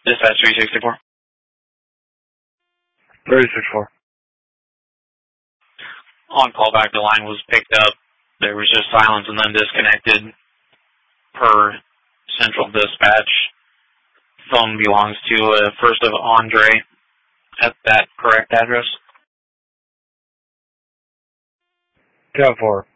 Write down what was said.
Dispatch 364. 364. On callback, the line was picked up. There was just silence and then disconnected per central dispatch. Phone belongs to First of Andre at that correct address. 10-4.